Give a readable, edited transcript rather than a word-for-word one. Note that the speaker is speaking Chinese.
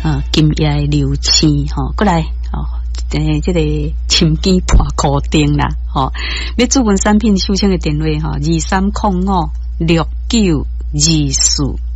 金叶流星吼，过来这个深更破裤钉啦吼，要主文产品收听的电话吼，23056924。